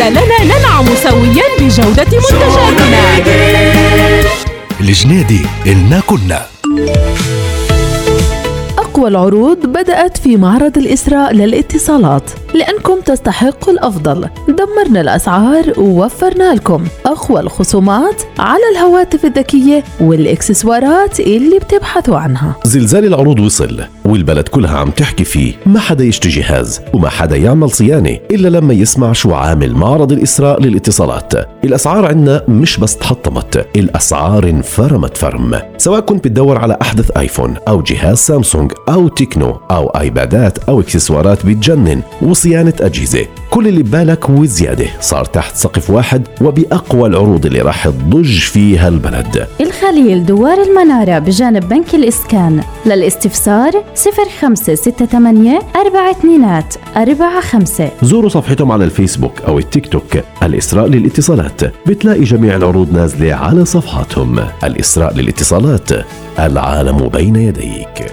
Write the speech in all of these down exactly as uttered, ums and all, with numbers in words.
لنا ننعم سويا بجودة منتجاتنا. الجنيدي إلنا كنا. أقوى العروض بدأت في معرض الإسراء للاتصالات، لأنكم تستحقوا الأفضل. دمرنا الأسعار ووفرنا لكم أقوى الخصومات على الهواتف الذكية والإكسسوارات اللي بتبحثوا عنها. زلزال العروض وصل والبلد كلها عم تحكي فيه. ما حدا يشتري جهاز وما حدا يعمل صيانة إلا لما يسمع شو عامل معرض الإسراء للاتصالات. الأسعار عندنا مش بس تحطمت، الأسعار انفرمت فرم. سواء كنت بتدور على أحدث آيفون أو جهاز سامسونج أو تكنو أو آيبادات أو إكسسوارات بتجنن وصيانة أجهزة، كل اللي ببالك وزيادة صار تحت سقف واحد وبأقوى العروض اللي راح تضج فيها البلد. الخليل دوار المنارة بجانب بنك الإسكان. للاستفسار صفر خمسة ستة ثمانية أربعة اثنين أربعة خمسة. زوروا صفحتهم على الفيسبوك أو التيك توك الإسراء للاتصالات، بتلاقي جميع العروض نازلة على صفحاتهم. الإسراء للاتصالات، العالم بين يديك.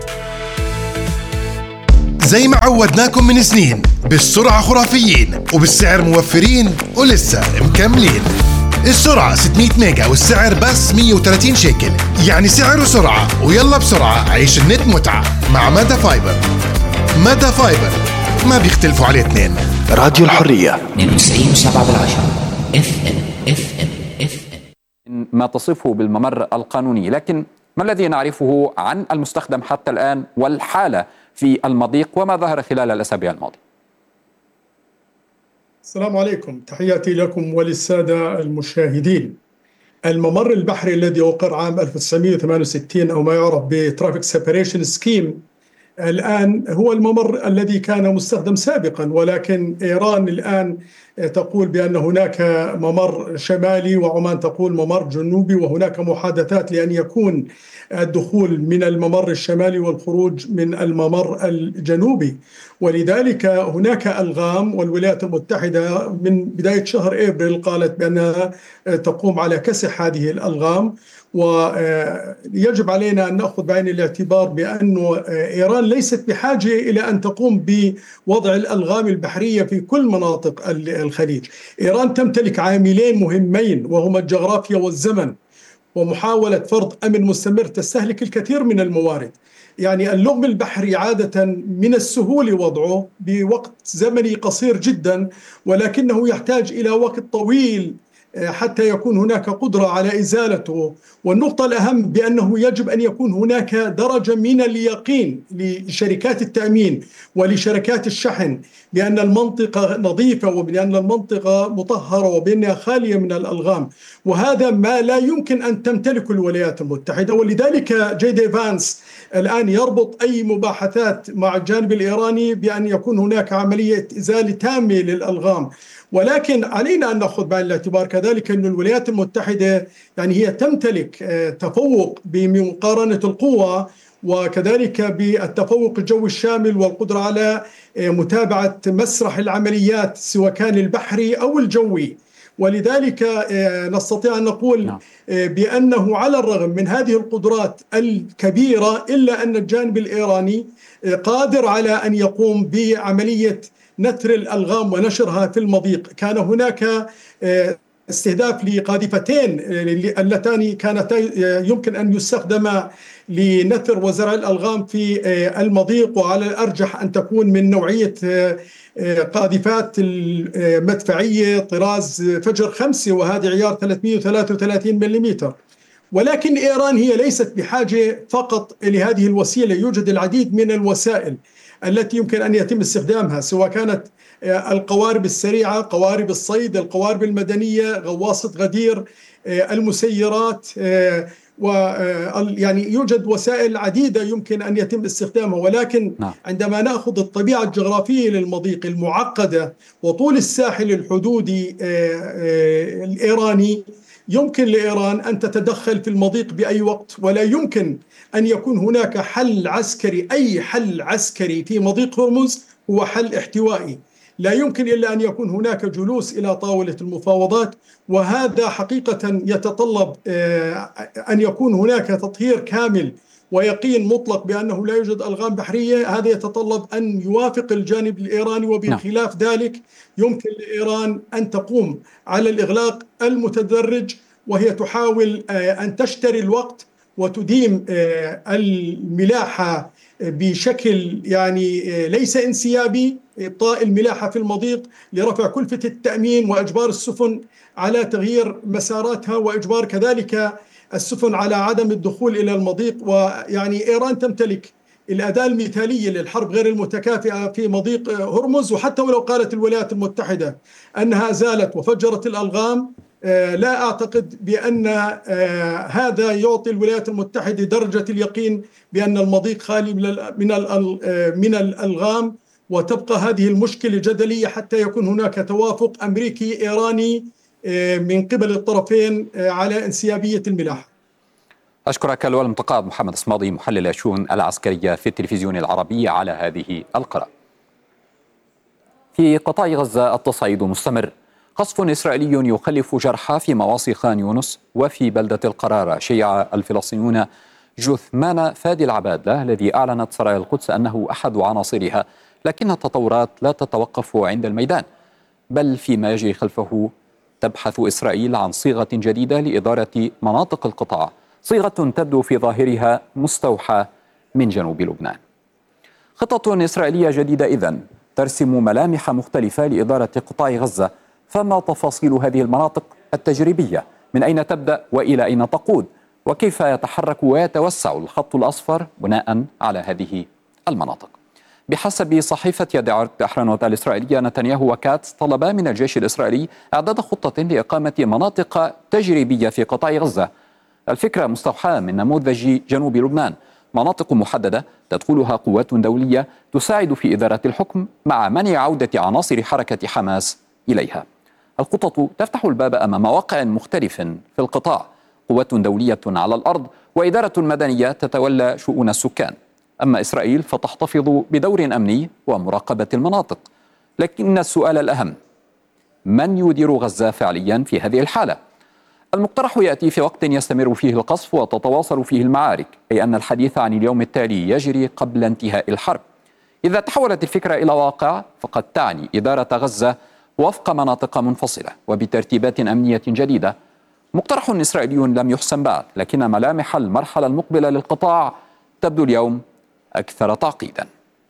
زي ما عودناكم من سنين، بالسرعة خرافيين وبالسعر موفرين ولسه مكملين. السرعة ستمية ميجا والسعر بس مية وثلاثين شيكل، يعني سعر وسرعة. ويلا بسرعة عيش النت متعة مع ميدا فايبر. ميدا فايبر ما بيختلفوا عليه اثنين. راديو الحرية اثنين وتسعين وسبعة بالعشرة اف ام اف ام اف ام. ما تصفه بالممر القانوني، لكن ما الذي نعرفه عن المستخدم حتى الآن والحالة في المضيق وما ظهر خلال الأسابيع الماضية؟ السلام عليكم، تحياتي لكم وللسادة المشاهدين. الممر البحري الذي أقر عام ألف وتسعمائة وثمانية وستين أو ما يعرف بترافيك سيبريشن سكيم الآن هو الممر الذي كان مستخدم سابقا، ولكن إيران الآن تقول بأن هناك ممر شمالي وعمان تقول ممر جنوبي، وهناك محادثات لأن يكون الدخول من الممر الشمالي والخروج من الممر الجنوبي. ولذلك هناك ألغام، والولايات المتحدة من بداية شهر أبريل قالت بأنها تقوم على كسح هذه الألغام. ويجب علينا أن نأخذ بعين الاعتبار بأن إيران ليست بحاجة إلى أن تقوم بوضع الألغام البحرية في كل مناطق الخليج. إيران تمتلك عاملين مهمين وهما الجغرافيا والزمن، ومحاولة فرض أمن مستمر تستهلك الكثير من الموارد. يعني اللغم البحري عادة من السهول وضعه بوقت زمني قصير جدا، ولكنه يحتاج إلى وقت طويل حتى يكون هناك قدرة على إزالته. والنقطة الأهم بأنه يجب أن يكون هناك درجة من اليقين لشركات التأمين ولشركات الشحن بأن المنطقة نظيفة وبأن المنطقة مطهرة وبأنها خالية من الألغام، وهذا ما لا يمكن أن تمتلك الولايات المتحدة. ولذلك جي دي فانس الآن يربط أي مباحثات مع الجانب الإيراني بأن يكون هناك عملية إزالة تامة للألغام. ولكن علينا أن نأخذ بعين الاعتبار كذلك أن الولايات المتحدة يعني هي تمتلك تفوق بمقارنة القوى، وكذلك بالتفوق الجوي الشامل والقدرة على متابعة مسرح العمليات سواء كان البحري أو الجوي. ولذلك نستطيع أن نقول بأنه على الرغم من هذه القدرات الكبيرة إلا أن الجانب الإيراني قادر على أن يقوم بعملية نثر الألغام ونشرها في المضيق. كان هناك استهداف لقاذفتين اللتان كانتا يمكن أن يستخدما لنثر وزرع الألغام في المضيق، وعلى الأرجح أن تكون من نوعية قاذفات المدفعية طراز فجر خمسة، وهذه عيار ثلاثمائة وثلاثة وثلاثين ملم. ولكن إيران هي ليست بحاجة فقط لهذه الوسيلة، يوجد العديد من الوسائل التي يمكن أن يتم استخدامها، سواء كانت القوارب السريعة، قوارب الصيد، القوارب المدنية، غواصة غدير، المسيرات، ويعني يوجد وسائل عديدة يمكن أن يتم استخدامها. ولكن عندما نأخذ الطبيعة الجغرافية للمضيق المعقدة وطول الساحل الحدودي الإيراني، يمكن لإيران أن تتدخل في المضيق بأي وقت، ولا يمكن أن يكون هناك حل عسكري. أي حل عسكري في مضيق هرمز هو حل احتوائي، لا يمكن إلا أن يكون هناك جلوس إلى طاولة المفاوضات، وهذا حقيقة يتطلب أن يكون هناك تطهير كامل ويقين مطلق بأنه لا يوجد ألغام بحرية، هذا يتطلب أن يوافق الجانب الإيراني، وبخلاف ذلك يمكن لإيران أن تقوم على الإغلاق المتدرج، وهي تحاول أن تشتري الوقت وتديم الملاحة بشكل يعني ليس انسيابي، إبطاء الملاحة في المضيق لرفع كلفة التأمين وإجبار السفن على تغيير مساراتها، وإجبار كذلك السفن على عدم الدخول إلى المضيق. ويعني إيران تمتلك الأداة المثالية للحرب غير المتكافئة في مضيق هرمز، وحتى ولو قالت الولايات المتحدة أنها زالت وفجرت الألغام، لا أعتقد بأن هذا يعطي الولايات المتحدة درجة اليقين بأن المضيق خالي من الألغام، وتبقى هذه المشكلة جدلية حتى يكون هناك توافق أمريكي إيراني من قبل الطرفين على انسيابية الملاحة. أشكرك اللواء المتقاعد محمد الصمادي محلل الشؤون العسكرية في التلفزيون العربي على هذه القراءة. في قطاع غزة التصعيد مستمر، قصف إسرائيلي يخلف جرحى في مواصي خان يونس وفي بلدة القرارة. شيع الفلسطينيون جثمان فادي العبادلة الذي أعلنت سرايا القدس أنه أحد عناصرها، لكن التطورات لا تتوقف عند الميدان، بل فيما يجري خلفه تبحث إسرائيل عن صيغة جديدة لإدارة مناطق القطاع، صيغة تبدو في ظاهرها مستوحاة من جنوب لبنان. خطة إسرائيلية جديدة إذن ترسم ملامح مختلفة لإدارة قطاع غزة، فما تفاصيل هذه المناطق التجريبية؟ من أين تبدأ وإلى أين تقود؟ وكيف يتحرك ويتوسع الخط الأصفر بناء على هذه المناطق؟ بحسب صحيفة يدعوت أحرنوت الإسرائيلية، نتنياهو وكاتس طلبا من الجيش الإسرائيلي إعداد خطة لإقامة مناطق تجريبية في قطاع غزة. الفكرة مستوحاة من نموذج جنوب لبنان، مناطق محددة تدخلها قوات دولية تساعد في إدارة الحكم مع منع عودة عناصر حركة حماس إليها. الخطط تفتح الباب أمام واقع مختلف في القطاع، قوات دولية على الأرض وإدارة مدنية تتولى شؤون السكان. أما إسرائيل فتحتفظ بدور أمني ومراقبة المناطق. لكن السؤال الأهم، من يدير غزة فعليا في هذه الحالة؟ المقترح يأتي في وقت يستمر فيه القصف وتتواصل فيه المعارك، أي أن الحديث عن اليوم التالي يجري قبل انتهاء الحرب. إذا تحولت الفكرة إلى واقع فقد تعني إدارة غزة وفق مناطق منفصلة وبترتيبات أمنية جديدة. مقترح إسرائيلي لم يحسم بعد، لكن ملامح المرحلة المقبلة للقطاع تبدو اليوم أكثر تعقيدا.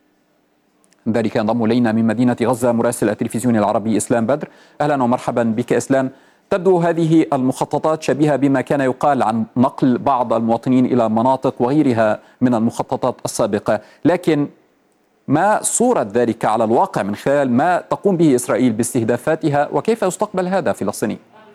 ذلك ينضم إلينا من مدينة غزة مراسل التلفزيون العربي إسلام بدر. أهلا ومرحبا بك إسلام. تبدو هذه المخططات شبيهة بما كان يقال عن نقل بعض المواطنين إلى مناطق وغيرها من المخططات السابقة، لكن ما صورة ذلك على الواقع من خلال ما تقوم به إسرائيل باستهدافاتها، وكيف يستقبل هذا فلسطيني؟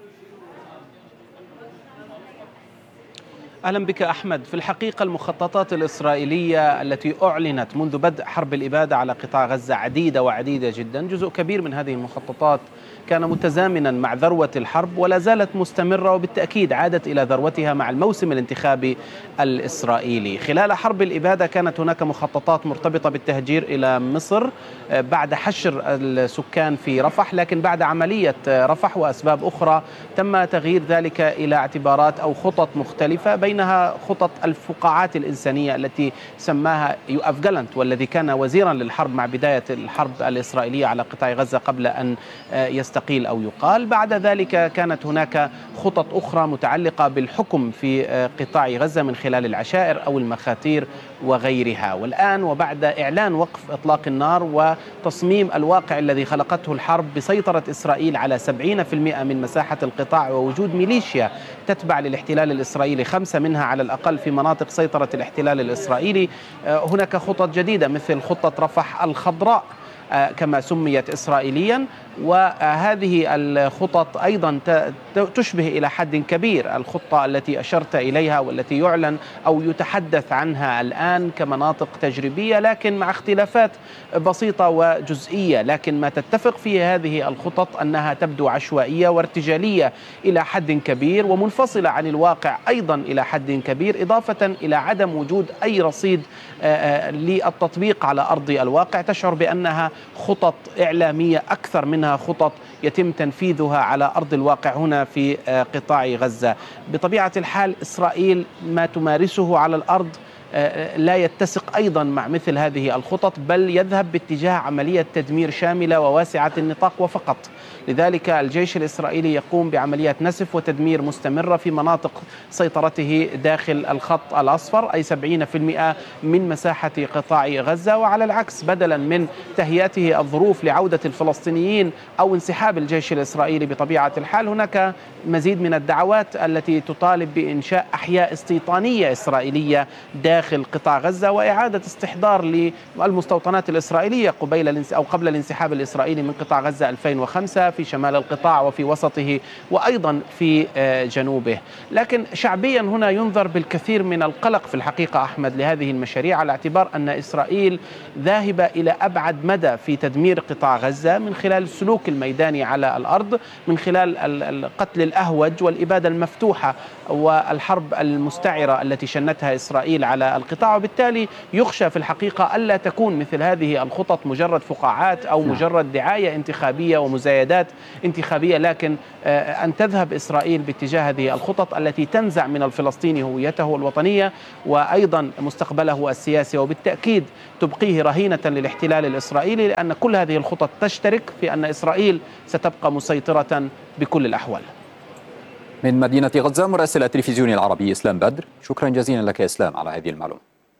أهلا بك أحمد. في الحقيقة المخططات الإسرائيلية التي أعلنت منذ بدء حرب الإبادة على قطاع غزة عديدة وعديدة جدا. جزء كبير من هذه المخططات كان متزامنا مع ذروة الحرب ولا زالت مستمرة، وبالتأكيد عادت إلى ذروتها مع الموسم الانتخابي الإسرائيلي. خلال حرب الإبادة كانت هناك مخططات مرتبطة بالتهجير إلى مصر بعد حشر السكان في رفح، لكن بعد عملية رفح وأسباب أخرى تم تغيير ذلك إلى اعتبارات أو خطط مختلفة، بينها خطط الفقاعات الإنسانية التي سماها يوآف جالانت، والذي كان وزيرا للحرب مع بداية الحرب الإسرائيلية على قطاع غزة قبل أن يستقيل أو يقال. بعد ذلك كانت هناك خطط أخرى متعلقة بالحكم في قطاع غزة من خلال العشائر أو المخاتير وغيرها. والآن وبعد إعلان وقف إطلاق النار وتصميم الواقع الذي خلقته الحرب بسيطرة إسرائيل على سبعين بالمئة من مساحة القطاع ووجود ميليشيا تتبع للاحتلال الإسرائيلي، خمسة منها على الأقل في مناطق سيطرة الاحتلال الإسرائيلي، هناك خطط جديدة مثل خطة رفح الخضراء كما سميت إسرائيليا، وهذه الخطط أيضا تشبه إلى حد كبير الخطة التي أشرت إليها والتي يعلن أو يتحدث عنها الآن كمناطق تجريبية، لكن مع اختلافات بسيطة وجزئية. لكن ما تتفق فيه هذه الخطط أنها تبدو عشوائية وارتجالية إلى حد كبير ومنفصلة عن الواقع أيضا إلى حد كبير، إضافة إلى عدم وجود أي رصيد للتطبيق على أرض الواقع. تشعر بأنها خطط إعلامية أكثر منها خطط يتم تنفيذها على أرض الواقع هنا في قطاع غزة. بطبيعة الحال إسرائيل ما تمارسه على الأرض لا يتسق أيضا مع مثل هذه الخطط، بل يذهب باتجاه عملية تدمير شاملة وواسعة النطاق وفقط. لذلك الجيش الإسرائيلي يقوم بعمليات نسف وتدمير مستمرة في مناطق سيطرته داخل الخط الأصفر، أي سبعين بالمئة من مساحة قطاع غزة. وعلى العكس، بدلا من تهيئته الظروف لعودة الفلسطينيين أو انسحاب الجيش الإسرائيلي بطبيعة الحال، هناك مزيد من الدعوات التي تطالب بإنشاء أحياء استيطانية إسرائيلية داخل قطاع غزة وإعادة استحضار للمستوطنات الإسرائيلية قبيل أو قبل الانسحاب الإسرائيلي من قطاع غزة ألفين وخمسة في شمال القطاع وفي وسطه وأيضا في جنوبه. لكن شعبيا هنا ينظر بالكثير من القلق في الحقيقة أحمد لهذه المشاريع، على اعتبار أن إسرائيل ذاهبة إلى أبعد مدى في تدمير قطاع غزة من خلال السلوك الميداني على الأرض، من خلال القتل الأهوج والإبادة المفتوحة والحرب المستعرة التي شنتها إسرائيل على القطاع. وبالتالي يخشى في الحقيقة ألا تكون مثل هذه الخطط مجرد فقاعات أو مجرد دعاية انتخابية ومزايدات انتخابية، لكن أن تذهب إسرائيل باتجاه هذه الخطط التي تنزع من الفلسطيني هويته الوطنية وأيضا مستقبله السياسي، وبالتأكيد تبقيه رهينة للاحتلال الإسرائيلي، لأن كل هذه الخطط تشترك في أن إسرائيل ستبقى مسيطرة بكل الأحوال. من مدينة غزة مراسل التلفزيون العربي إسلام بدر، شكرا جزيلا لك إسلام على هذه المعلومة.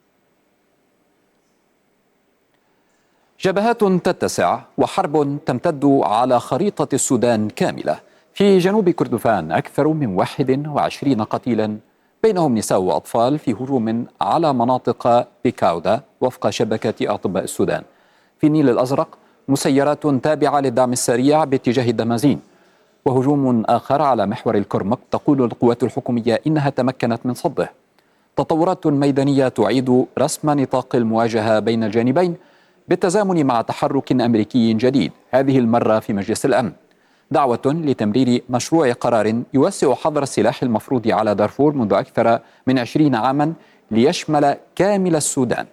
جبهات تتسع وحرب تمتد على خريطة السودان كاملة. في جنوب كردفان أكثر من واحد وعشرين قتيلا بينهم نساء وأطفال في هجوم على مناطق بكاودا وفق شبكة أطباء السودان. في النيل الأزرق مسيرات تابعة للدعم السريع باتجاه الدمازين، وهجوم آخر على محور الكرمك تقول القوات الحكومية إنها تمكنت من صده. تطورات ميدانية تعيد رسم نطاق المواجهة بين الجانبين بالتزامن مع تحرك أمريكي جديد، هذه المرة في مجلس الأمن، دعوة لتمرير مشروع قرار يوسع حظر السلاح المفروض على دارفور منذ أكثر من عشرين عاما ليشمل كامل السودان.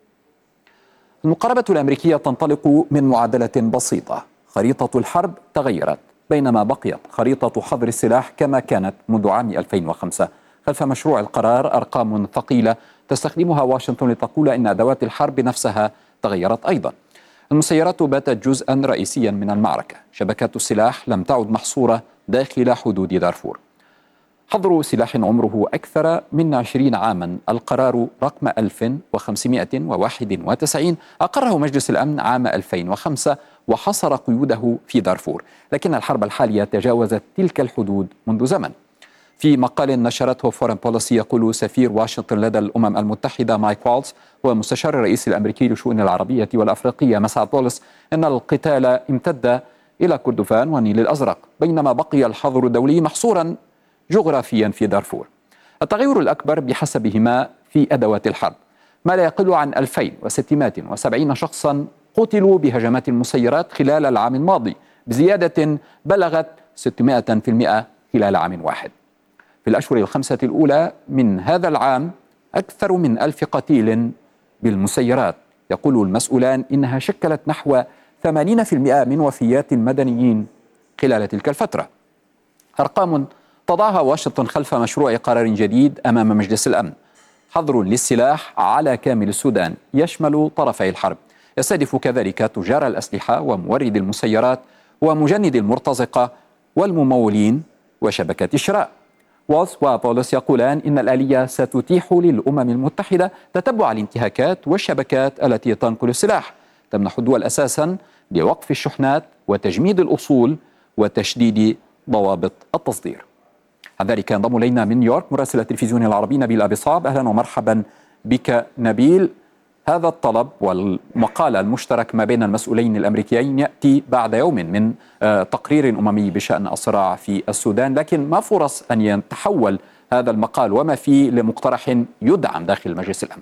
المقاربة الأمريكية تنطلق من معادلة بسيطة، خريطة الحرب تغيرت بينما بقيت خريطة حظر السلاح كما كانت منذ عام ألفين وخمسة. خلف مشروع القرار أرقام ثقيلة تستخدمها واشنطن لتقول إن أدوات الحرب نفسها تغيرت أيضا. المسيرات باتت جزءا رئيسيا من المعركة، شبكات السلاح لم تعد محصورة داخل حدود دارفور. حظر سلاح عمره أكثر من عشرين عاما، القرار رقم ألف وخمسمائة وواحد وتسعين أقره مجلس الأمن عام ألفين وخمسة وحصر قيوده في دارفور، لكن الحرب الحالية تجاوزت تلك الحدود منذ زمن. في مقال نشرته فورن بوليسي يقول سفير واشنطن لدى الأمم المتحدة مايك والتز ومستشار الرئيس الأمريكي للشؤون العربية والأفريقية مسعد بولس إن القتال امتد إلى كردفان والنيل الأزرق، بينما بقي الحظر الدولي محصورا جغرافيا في دارفور. التغير الأكبر بحسبهما في أدوات الحرب، ما لا يقل عن ألفين وستمائة وسبعين شخصا قتلوا بهجمات المسيرات خلال العام الماضي، بزيادة بلغت ستمائة بالمئة خلال عام واحد. في الأشهر الخمسة الأولى من هذا العام أكثر من ألف قتيل بالمسيرات، يقول المسؤولان إنها شكلت نحو ثمانين بالمئة من وفيات المدنيين خلال تلك الفترة. أرقام تضعها واشنطن خلف مشروع قرار جديد أمام مجلس الأمن، حظر للسلاح على كامل السودان يشمل طرفي الحرب، يستهدف كذلك تجار الأسلحة ومورد المسيرات ومجند المرتزقة والممولين وشبكات الشراء. والتز وبولس يقولان إن الآلية ستتيح للأمم المتحدة تتبع الانتهاكات والشبكات التي تنقل السلاح، تمنح الدول أساسا لوقف الشحنات وتجميد الأصول وتشديد ضوابط التصدير. عن ذلك ينضم إلينا من نيويورك مراسل التلفزيون العربي نبيل أبي صعب. أهلا ومرحبا بك نبيل. هذا الطلب والمقال المشترك ما بين المسؤولين الأمريكيين يأتي بعد يوم من تقرير أممي بشأن الصراع في السودان، لكن ما فرص أن يتحول هذا المقال وما فيه لمقترح يدعم داخل مجلس الأمن؟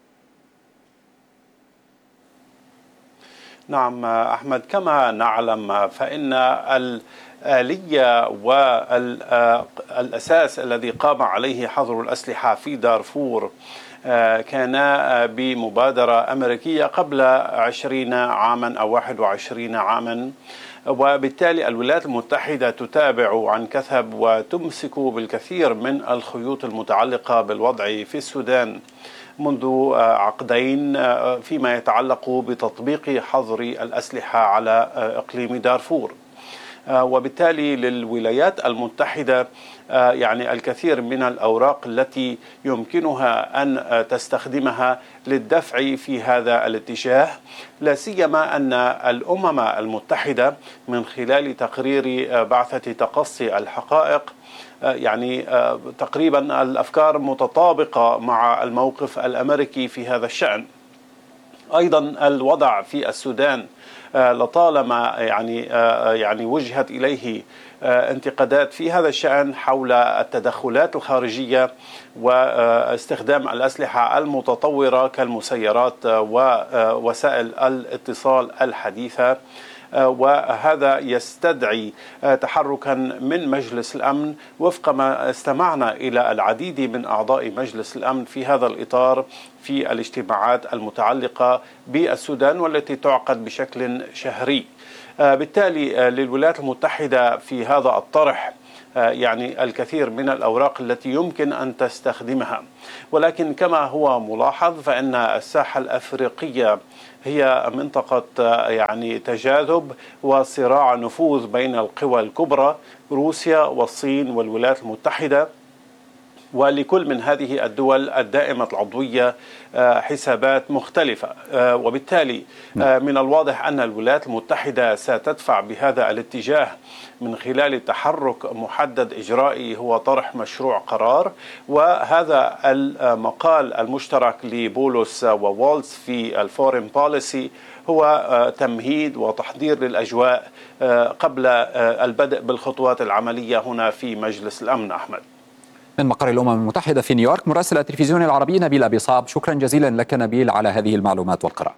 نعم أحمد، كما نعلم فإن الآلية والأساس الذي قام عليه حظر الأسلحة في دارفور كان بمبادرة أمريكية قبل عشرين عاما أو واحد وعشرين عاما، وبالتالي الولايات المتحدة تتابع عن كثب وتمسك بالكثير من الخيوط المتعلقة بالوضع في السودان. منذ عقدين فيما يتعلق بتطبيق حظر الأسلحة على إقليم دارفور. وبالتالي للولايات المتحدة يعني الكثير من الأوراق التي يمكنها أن تستخدمها للدفع في هذا الاتجاه، لا سيما أن الأمم المتحدة من خلال تقرير بعثة تقصي الحقائق يعني تقريبا الأفكار متطابقة مع الموقف الأمريكي في هذا الشأن. أيضا الوضع في السودان لطالما يعني يعني وجهت إليه انتقادات في هذا الشأن حول التدخلات الخارجية واستخدام الأسلحة المتطورة كالمسيرات ووسائل الاتصال الحديثة، وهذا يستدعي تحركا من مجلس الأمن وفق ما استمعنا إلى العديد من أعضاء مجلس الأمن في هذا الإطار في الاجتماعات المتعلقة بالسودان والتي تعقد بشكل شهري. بالتالي للولايات المتحدة في هذا الطرح يعني الكثير من الأوراق التي يمكن أن تستخدمها، ولكن كما هو ملاحظ فإن الساحة الأفريقية هي منطقة يعني تجاذب وصراع نفوذ بين القوى الكبرى روسيا والصين والولايات المتحدة، ولكل من هذه الدول الدائمة العضوية حسابات مختلفة، وبالتالي من الواضح أن الولايات المتحدة ستدفع بهذا الاتجاه من خلال تحرك محدد إجرائي هو طرح مشروع قرار. وهذا المقال المشترك لبولس ووالز في الفورين بوليسي هو تمهيد وتحضير للأجواء قبل البدء بالخطوات العملية هنا في مجلس الأمن. أحمد، من مقر الأمم المتحدة في نيويورك مراسل التلفزيون العربي نبيل أبي صعب، شكرا جزيلا لك نبيل على هذه المعلومات والقراءة.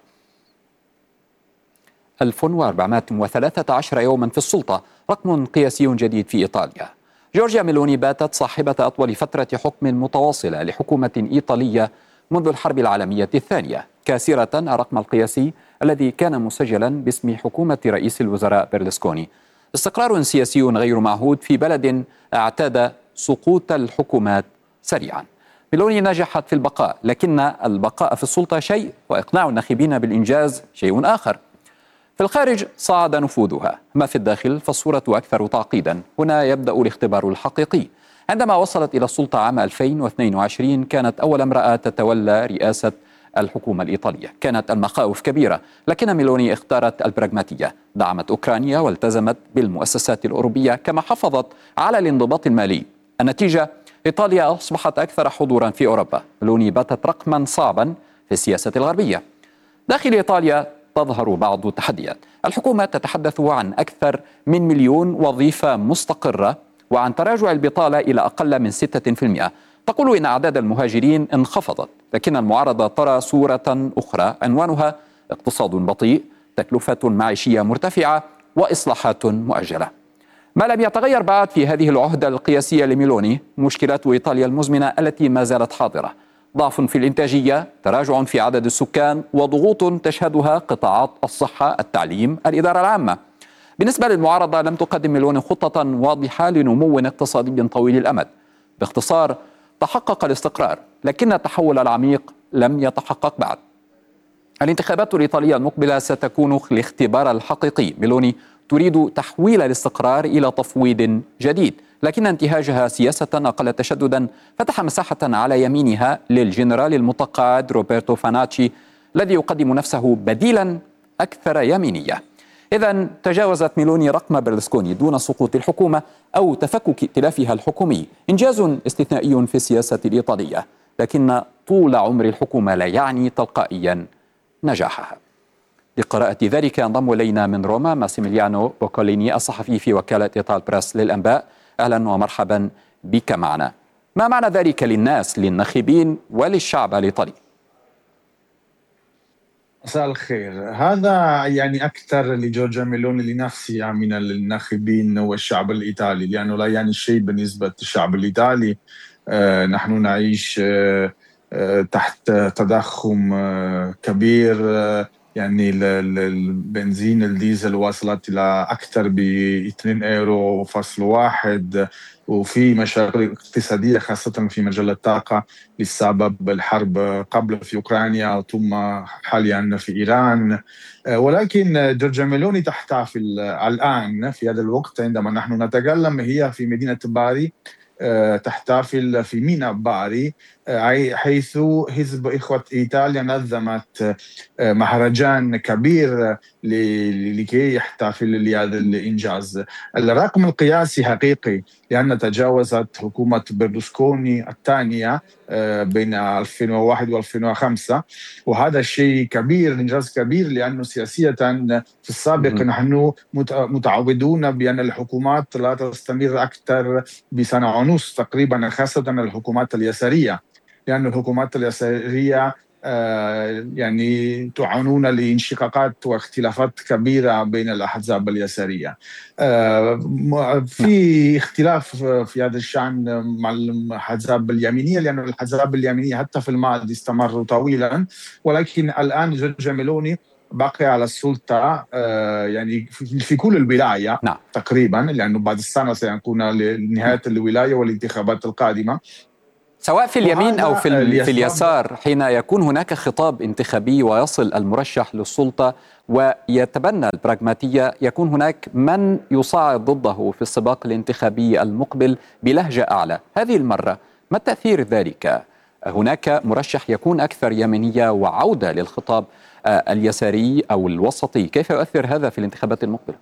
ألف وأربعمائة وثلاثة عشر يوما في السلطة، رقم قياسي جديد في إيطاليا. جورجيا ميلوني باتت صاحبة أطول فترة حكم متواصلة لحكومة إيطالية منذ الحرب العالمية الثانية، كاسرة الرقم القياسي الذي كان مسجلا باسم حكومة رئيس الوزراء بيرلسكوني. استقرار سياسي غير معهود في بلد اعتاد سقوط الحكومات سريعا. ميلوني نجحت في البقاء، لكن البقاء في السلطة شيء وإقناع الناخبين بالإنجاز شيء آخر. في الخارج صعد نفوذها، ما في الداخل فالصورة أكثر تعقيدا. هنا يبدأ الاختبار الحقيقي. عندما وصلت إلى السلطة عام ألفين واثنين وعشرين كانت أول امرأة تتولى رئاسة الحكومة الإيطالية. كانت المخاوف كبيرة، لكن ميلوني اختارت البراغماتية، دعمت أوكرانيا والتزمت بالمؤسسات الأوروبية كما حافظت على الانضباط المالي. النتيجة إيطاليا أصبحت أكثر حضورا في أوروبا. ميلوني باتت رقما صعبا في السياسة الغربية. داخل إيطاليا تظهر بعض التحديات. الحكومة تتحدث عن أكثر من مليون وظيفة مستقرة وعن تراجع البطالة إلى أقل من ستة بالمئة. تقول إن أعداد المهاجرين انخفضت، لكن المعارضة ترى صورة أخرى عنوانها اقتصاد بطيء، تكلفة معيشية مرتفعة، وإصلاحات مؤجلة. ما لم يتغير بعد في هذه العهدة القياسية لميلوني مشكلات إيطاليا المزمنة التي ما زالت حاضرة: ضعف في الإنتاجية، تراجع في عدد السكان، وضغوط تشهدها قطاعات الصحة، التعليم، الإدارة العامة. بالنسبة للمعارضة لم تقدم ميلوني خطة واضحة لنمو اقتصادي طويل الأمد. باختصار، تحقق الاستقرار، لكن التحول العميق لم يتحقق بعد. الانتخابات الإيطالية المقبلة ستكون الاختبار الحقيقي. ميلوني تريد تحويل الاستقرار إلى تفويض جديد، لكن انتهاجها سياسة أقل تشددا فتح مساحة على يمينها للجنرال المتقاعد روبرتو فاناتشي الذي يقدم نفسه بديلا أكثر يمينية. إذن تجاوزت ميلوني رقم بيرلسكوني دون سقوط الحكومة أو تفكك ائتلافها الحكومي، إنجاز استثنائي في السياسة الإيطالية، لكن طول عمر الحكومة لا يعني تلقائيا نجاحها. لقراءة ذلك ينضم إلينا من روما ماسيميليانو بوكوليني الصحفي في وكالة إيطال بريس للأنباء. أهلا ومرحبا بك معنا. ما معنى ذلك للناس، للناخبين وللشعب الإيطالي؟ مساء الخير. هذا يعني أكثر لجورجيا ميلوني لنفسها من الناخبين والشعب الإيطالي، لأنه لا يعني شيء بالنسبة للشعب الإيطالي. آه نحن نعيش آه آه تحت تضخم آه كبير، آه يعني البنزين الديزل وصلت إلى أكثر ب اثنين يورو فاصل واحد، وفي مشاكل اقتصادية خاصة في مجال الطاقة بسبب الحرب قبل في أوكرانيا ثم حاليا في إيران. ولكن جورجيا ميلوني تحتفل الآن في هذا الوقت عندما نحن نتكلم هي في مدينة باري، تحتفل في ميناء باري، حيث حزب إخوة إيطاليا نظمت مهرجان كبير لكي يحتفل لهذا الإنجاز. الرقم القياسي حقيقي لأن تجاوزت حكومة بيرلوسكوني الثانية بين ألفين وواحد وألفين وخمسة، وهذا شيء كبير، إنجاز كبير، لأنه سياسية في السابق نحن متعودون بأن الحكومات لا تستمر أكثر بسنة ونص تقريبا، خاصة الحكومات اليسارية، لأن الحكومات اليسارية يعني تعانون لانشقاقات واختلافات كبيرة بين الأحزاب اليسارية. في اختلاف في هذا الشأن مع الأحزاب اليمينية، لأن الأحزاب اليمينية حتى في الماضي استمروا طويلا، ولكن الآن جورجيا ميلوني باقي على السلطة يعني في كل الولاية نعم. تقريبا، لأنه بعد السنة سيكون لنهاية الولاية والانتخابات القادمة، سواء في اليمين أو في, في اليسار. حين يكون هناك خطاب انتخابي ويصل المرشح للسلطة ويتبنى البراغماتية، يكون هناك من يصعد ضده في السباق الانتخابي المقبل بلهجة أعلى. هذه المرة ما تأثير ذلك؟ هناك مرشح يكون أكثر يمينية وعودة للخطاب اليساري أو الوسطي، كيف يؤثر هذا في الانتخابات المقبلة؟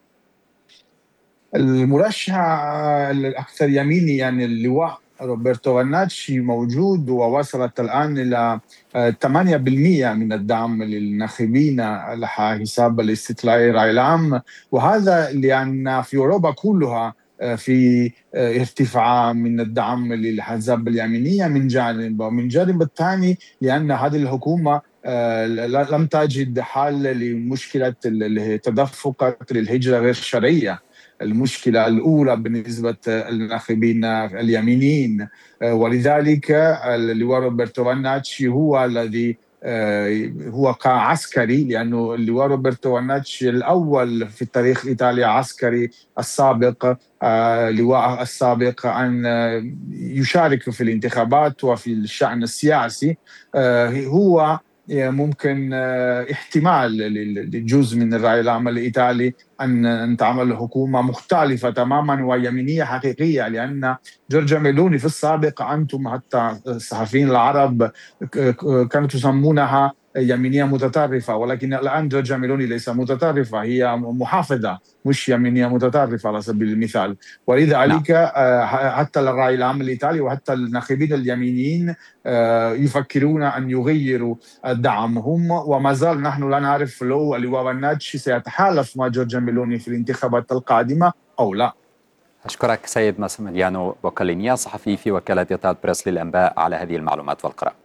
المرشح الأكثر يميني يعني اللواء روبرتو غناتشي موجود، ووصلت الآن إلى ثمانية بالمئة من الدعم للناخبين على حساب الاستطلاع الرأي العام، وهذا لأن في أوروبا كلها في ارتفاع من الدعم للأحزاب اليمينية من جانب، ومن جانب الثاني لأن هذه الحكومة لم تجد حل لمشكلة التدفق للهجرة غير الشرعية، المشكلة الأولى بالنسبة للناخبين اليمينيين، ولذلك اللواء روبرتو غناتشي هو الذي هو كعسكري، لأنه اللواء روبرتو غناتشي الأول في تاريخ إيطاليا عسكري السابق، لواء السابق أن يشارك في الانتخابات وفي الشأن السياسي، هو ممكن احتمال لجزء من الرأي العام الإيطالي أن تعمل حكومة مختلفة تماما ويمينية حقيقية، لأن جورجيا ميلوني في السابق أنتم حتى الصحفيين العرب كانوا تسمونها يمينية متطرفة، ولكن الآن جورجيا ميلوني ليس متطرفة، هي محافظة مش يمينية متطرفة على سبيل المثال. ولذلك حتى الرأي العام الإيطالي وحتى الناخبين اليمينيين يفكرون أن يغيروا دعمهم، وما زال نحن لا نعرف لو اللواء غناتشي سيتحالف مع جورجيا ميلوني في الانتخابات القادمة أو لا. أشكرك سيد ماسيميليانو بوكالينيا، صحفي في وكالة إيطال بريس للأنباء، على هذه المعلومات والقراءة.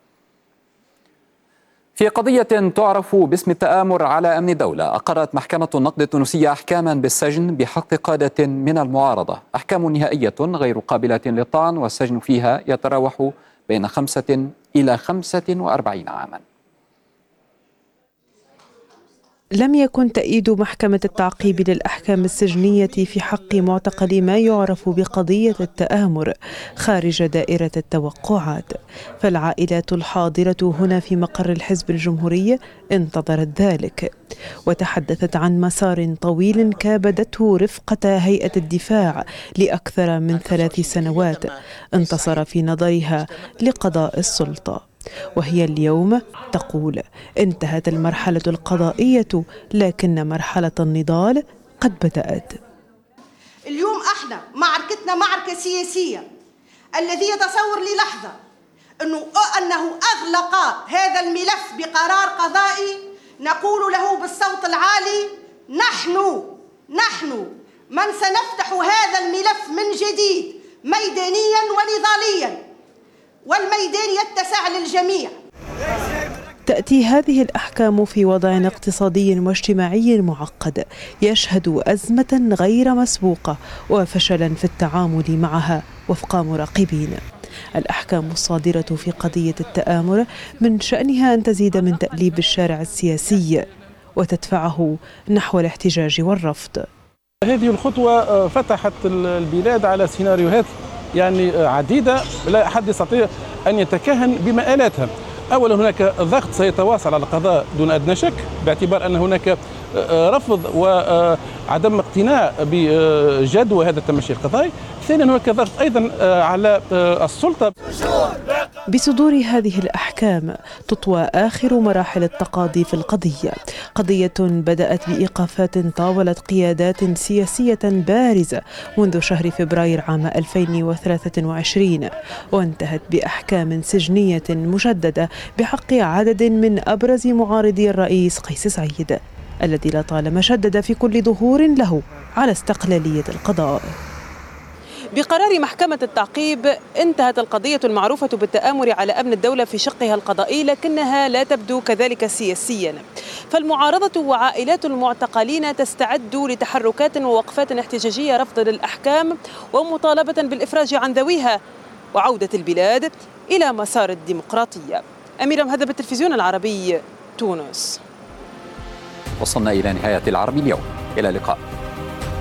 في قضية تعرف باسم التآمر على أمن الدولة، أقرت محكمة النقد التونسية أحكاما بالسجن بحق قادة من المعارضة، أحكام نهائية غير قابلة للطعن، والسجن فيها يتراوح بين خمسة إلى خمسة وأربعين عاما. لم يكن تأييد محكمة التعقيب للأحكام السجنية في حق معتقلي ما يعرف بقضية التآمر خارج دائرة التوقعات، فالعائلات الحاضرة هنا في مقر الحزب الجمهوري انتظرت ذلك، وتحدثت عن مسار طويل كابدته رفقة هيئة الدفاع لأكثر من ثلاث سنوات انتصر في نظرها لقضاء السلطة. وهي اليوم تقول انتهت المرحلة القضائية، لكن مرحلة النضال قد بدأت. اليوم احنا معركتنا معركة سياسية. الذي يتصور للحظة أنه, أنه أغلق هذا الملف بقرار قضائي نقول له بالصوت العالي نحن نحن من سنفتح هذا الملف من جديد ميدانيا ونضاليا، والميدان يتسع للجميع. تأتي هذه الأحكام في وضع اقتصادي واجتماعي معقد يشهد أزمة غير مسبوقة وفشلا في التعامل معها وفق مراقبين. الأحكام الصادرة في قضية التآمر من شأنها أن تزيد من تأليب الشارع السياسي وتدفعه نحو الاحتجاج والرفض. هذه الخطوة فتحت البلاد على سيناريوهات يعني عديدة لا أحد يستطيع أن يتكهن بمآلاتها. أولا هناك ضغط سيتواصل على القضاء دون أدنى شك، باعتبار أن هناك رفض وعدم اقتناع بجدوى هذا التمشي القضائي. ثانيا هناك ضغط أيضا على السلطة. بصدور هذه الأحكام تطوى آخر مراحل التقاضي في القضية، قضية بدأت بإيقافات طاولت قيادات سياسية بارزة منذ شهر فبراير عام ألفين وثلاثة وعشرين، وانتهت بأحكام سجنية مشددة بحق عدد من أبرز معارضي الرئيس قيس سعيد، الذي لطالما شدد في كل ظهور له على استقلالية القضاء. بقرار محكمة التعقيب انتهت القضية المعروفة بالتآمر على أمن الدولة في شقها القضائي، لكنها لا تبدو كذلك سياسيا، فالمعارضة وعائلات المعتقلين تستعد لتحركات ووقفات احتجاجية رفضا للأحكام ومطالبة بالإفراج عن ذويها وعودة البلاد إلى مسار الديمقراطية. أميرة مهذب، التلفزيون العربي، تونس. وصلنا إلى نهاية العربي اليوم، إلى اللقاء.